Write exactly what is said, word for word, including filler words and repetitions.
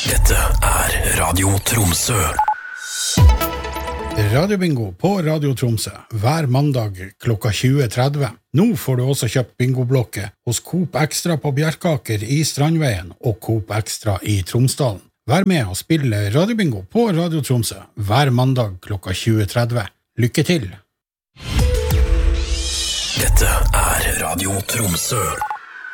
Dette er Radio Tromsø. Radiobingo på Radio Tromsø hver mandag klokka tjue tretti. Nå får du også kjøpt bingoblokket hos Coop Extra på Bjerkaker i Strandveien og Coop Extra i Tromsdalen. Vær med og spille Radiobingo på Radio Tromsø hver mandag klokka tjue tretti. Lykke til! Dette er Radio Tromsø.